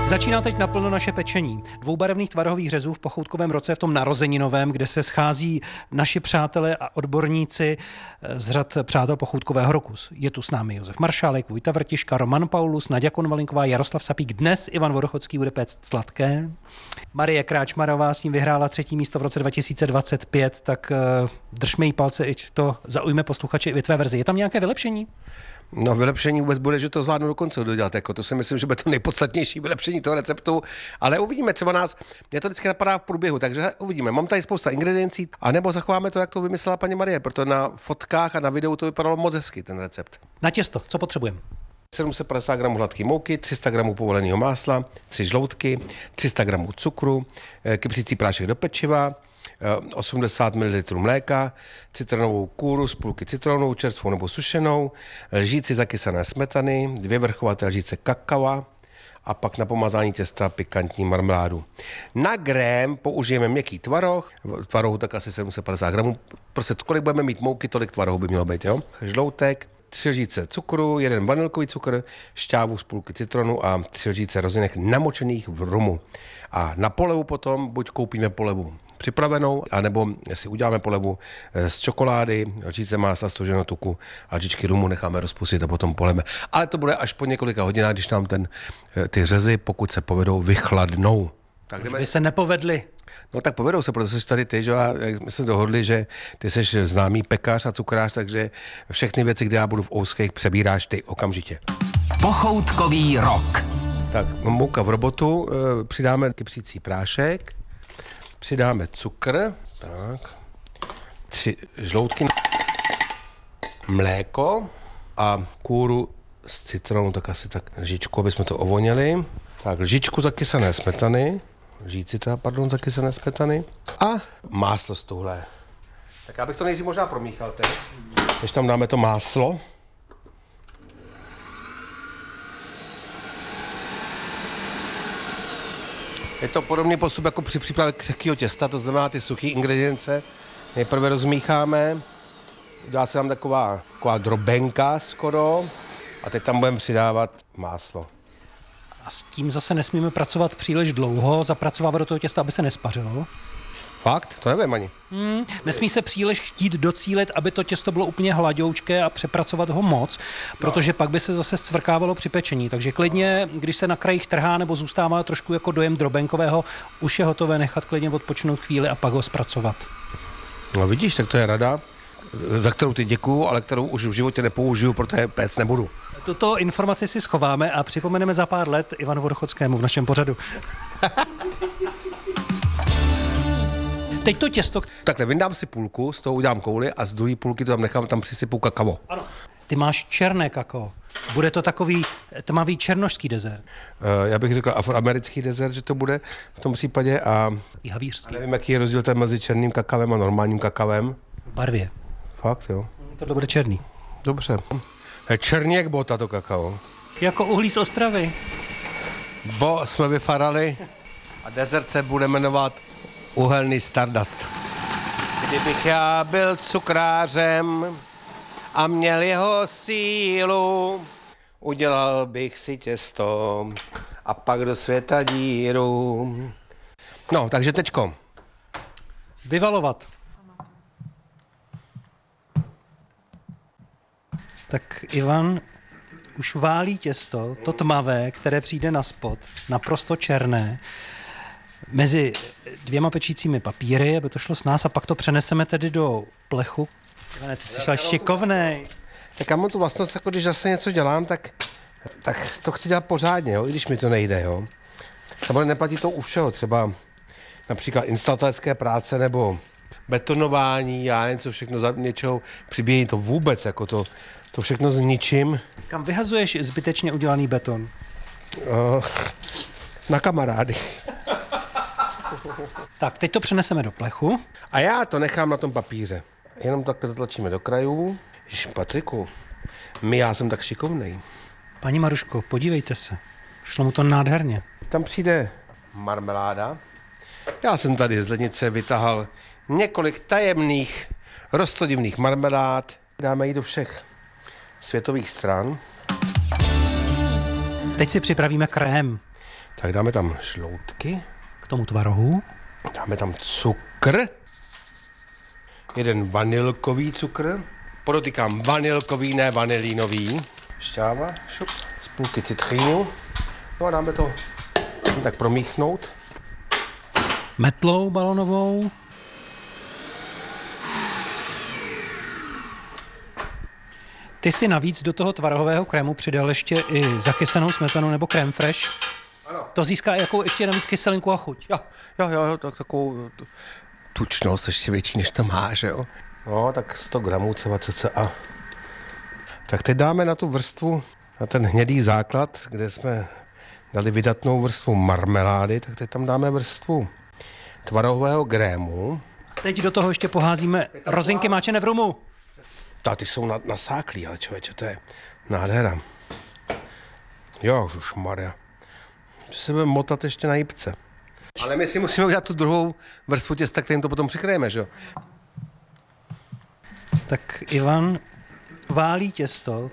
Začíná teď naplno naše pečení. Dvoubarevných tvarohových řezů v Pochoutkovém roce, v tom narozeninovém, kde se schází naši přátelé a odborníci z řad přátel Pochoutkového roku. Je tu s námi Josef Maršálek, Vojta Vrtiška, Roman Paulus, Naďa Konvalinková, Jaroslav Sapík. Dnes Ivan Vodochodský bude péct sladké. Marie Kráčmarová s ním vyhrála 3. místo v roce 2025, tak držme jí palce, ať to zaujme posluchače i ve tvé verzi. Je tam nějaké vylepšení? No, vylepšení vůbec bude, že to zvládnu do konce dodělat. Jako, to si myslím, že bude to nejpodstatnější vylepšení toho receptu, ale uvidíme, třeba mě to vždycky napadá v průběhu, takže uvidíme. Mám tady spousta ingrediencí, anebo zachováme to, jak to vymyslela paní Marie, protože na fotkách a na videu to vypadalo moc hezky, ten recept. Na těsto, co potřebujeme? 750 gramů hladké mouky, 300 gramů povoleného másla, 3 žloutky, 300 gramů cukru, kypřící prášek do pečiva, 80 ml mléka, citronovou kůru z půlky citronu, čerstvou nebo sušenou, lžíci zakysané smetany, 2 vrchovaté lžíce kakava a pak na pomazání těsta pikantní marmeládu. Na grém použijeme měkký tvaroh, tvarohu tak asi 750 gramů, prostě kolik budeme mít mouky, tolik tvarohu by mělo být, jo? Žloutek, 3 lžíce cukru, 1 vanilkový cukr, šťávu z půlky citronu a 3 lžíce rozinek namočených v rumu. A na polevu potom buď koupíme polevu připravenou, anebo si uděláme polevu z čokolády, lžíce másla, stoženého tuku a lžičky rumu necháme rozpustit a potom poleme. Ale to bude až po několika hodinách, když nám ty řezy, pokud se povedou, vychladnou. Tak by se nepovedly. No tak povedou se, protože jsi tady ty, že my jsme dohodli, že ty jsi známý pekař a cukrář, takže všechny věci, kde já budu v ouských, přebíráš ty okamžitě. Pochoutkový rok. Tak, mouka v robotu, přidáme kypřící prášek, přidáme cukr, tak, 3 žloutky, mléko a kůru s citronou, tak asi tak lžičku, aby jsme to ovonili. Tak, lžičku zakysané smetany, zakysané smetany a máslo z tuhle. Tak já bych to nejdřív možná promíchal teď, než tam dáme to máslo. Je to podobný postup jako při přípravě křehkého těsta, to znamená ty suché ingredience. Nejprve rozmícháme, udělá se tam taková drobenka skoro a teď tam budeme přidávat máslo. A s tím zase nesmíme pracovat příliš dlouho, zapracovávat do toho těsta, aby se nespařilo. Fakt? To nevím ani. Nesmí se příliš chtít docílit, aby to těsto bylo úplně hladoučké a přepracovat ho moc, protože pak by se zase scvrkávalo při pečení. Takže klidně, když se na krajích trhá nebo zůstává trošku jako dojem drobenkového, už je hotové nechat klidně odpočinout chvíli a pak ho zpracovat. No vidíš, tak to je rada, za kterou ty děkuju, ale kterou už v životě nepoužiju, protože péct nebudu. Tuto informaci si schováme a připomeneme za pár let Ivanu Vodochodskému v našem pořadu. Teď to těsto... Takhle, vyndám si půlku, z toho udělám kouli a z druhé půlky to tam nechám, tam přisypu kakao. Ano. Ty máš černé kakao. Bude to takový tmavý černošský dezert. Já bych řekl afroamerický dezert, že to bude v tom případě a havířský. Nevím, jaký je rozdíl tam mezi černým kakavem a normálním kakavem. V barvě. Fakt, jo. Tohle bude černý. Dobře. Černý jak bota to kakao. Jako uhlí z Ostravy. Bo jsme vyfarali a dezert se bude jmenovat Uhelný Stardust. Kdybych já byl cukrářem a měl jeho sílu, udělal bych si těsto a pak do světa díru. No, takže tečko. Vyvalovat. Tak Ivan už válí těsto, to tmavé, které přijde na spod, naprosto černé, mezi 2 pečícími papíry, aby to šlo s nás a pak to přeneseme tedy do plechu. Ivane, ty jsi šel šikovnej. Tak já mám tu vlastnost, jako když zase něco dělám, tak to chci dělat pořádně, jo? I když mi to nejde. Jo? Samozřejmě neplatí to u všeho, třeba například instalatérské práce nebo betonování, já něco všechno za něčeho přibíjí to vůbec, jako to všechno zničím. Kam vyhazuješ zbytečně udělaný beton? Na kamarády. Tak, teď to přeneseme do plechu. A já to nechám na tom papíře. Jenom takhle zatlačíme do krajů. Ježiš, Patriku, já jsem tak šikovnej. Paní Maruško, podívejte se. Šlo mu to nádherně. Tam přijde marmeláda. Já jsem tady z lednice vytahal několik tajemných rostodivných marmelád. Dáme ji do všech světových stran. Teď si připravíme krém. Tak dáme tam žloutky. K tomu tvarohu. Dáme tam cukr. Jeden vanilkový cukr. Podotýkám vanilkový, ne vanilínový. Šťáva, šup, z půlky citrínu. No a dáme to tak promíchnout. Metlou balonovou. Ty si navíc do toho tvarohového krému přidal ještě i zakysanou smetanu nebo krém fresh. Ano. To získá jakou ještě navíc kyselinku a chuť. Jo, takovou tučnost ještě větší, než to má, že jo. No, tak 100 gramů cca. Tak teď dáme na tu vrstvu, na ten hnědý základ, kde jsme dali vydatnou vrstvu marmelády, tak teď tam dáme vrstvu tvarohového krému. Teď do toho ještě poházíme rozinky máčené v rumu. Ty jsou nasáklí, ale člověče, to je nádhera. Jo, žušmarja. Se budeme motat ještě na jipce. Ale my si musíme udělat tu druhou vrstvu těsta, kterým to potom přikryjeme, že jo? Tak Ivan válí těsto.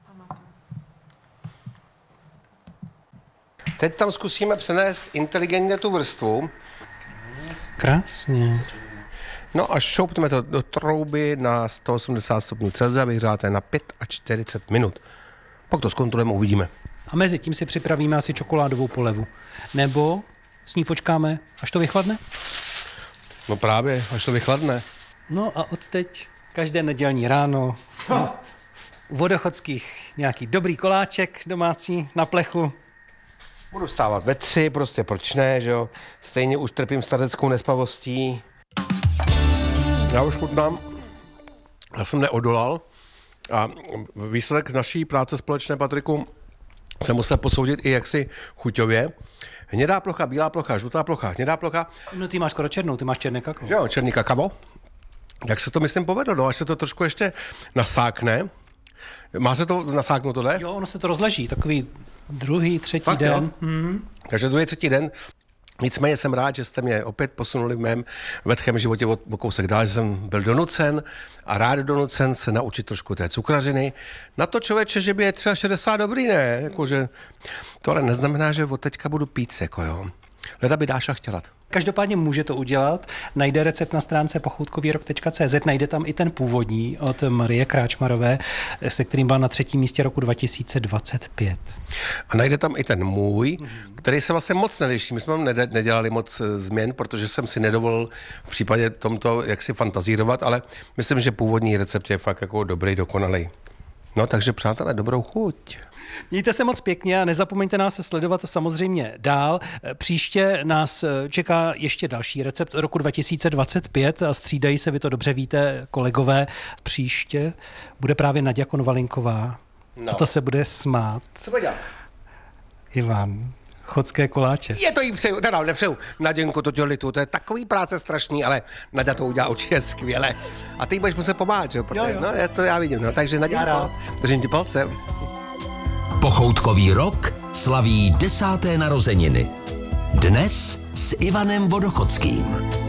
Teď tam zkusíme přenést inteligentně tu vrstvu. Krásně. No a šoupneme to do trouby na 180 stupňů Celsia, vyhřáté na 45 minut. Pak to zkontrolujeme, uvidíme. A mezi tím si připravíme asi čokoládovou polevu. Nebo s ní počkáme, až to vychladne? No právě, až to vychladne. No a odteď každé nedělní ráno u Vodochodských nějaký dobrý koláček domácí na plechu. Budu stávat ve 3, prostě proč ne, že jo? Stejně už trpím stařeckou nespavostí. Já už chutnám, já jsem neodolal a výsledek naší práce společné, Patriku, se musel posoudit i jaksi chuťově. Hnědá plocha, bílá plocha, žlutá plocha, hnědá plocha. No ty máš skoro černou, ty máš černé kakao. Jo, černý kakao. Jak se to, myslím, povedlo, no, až se to trošku ještě nasákne. Má se to nasáknout tohle? Jo, ono se to rozleží, takový druhý, třetí Fakt, den. Takže druhý, třetí den. Nicméně jsem rád, že jste mě opět posunuli v mém vetchém životě o kousek dál, že jsem byl donucen a rád donucen se naučit trošku té cukrařiny. Na to, člověče, že by je třeba 60 dobrý, ne? Jakože, to ale neznamená, že od teďka budu pít, jako jo. Leda by Dáša chtěla. Každopádně může to udělat. Najde recept na stránce pochoutkovýrok.cz, najde tam i ten původní od Marie Kráčmarové, se kterým byla na 3. místě roku 2025. A najde tam i ten můj, který se vlastně moc neliší. My jsme nedělali moc změn, protože jsem si nedovolil v případě tomto jaksi fantazírovat, ale myslím, že původní recept je fakt jako dobrý, dokonalý. No takže přátelé, dobrou chuť. Mějte se moc pěkně a nezapomeňte nás sledovat samozřejmě dál. Příště nás čeká ještě další recept roku 2025 a střídají se, vy to dobře víte, kolegové. Příště bude právě Naďa Konvalinková a to se bude smát. Co bude dělat? Ivan, chodské koláče. Je to jí přeju, teda nepřeju. Naděnko, to dělitu, to je takový práce strašný, ale Naďa to udělá určitě skvěle. A ty budeš muset pomáhat, jo? Protože, Jo. No, to já vidím, no, takže Naděnko, držím ti palce. Pochoutkový rok slaví 10. narozeniny. Dnes s Ivanem Vodochodským.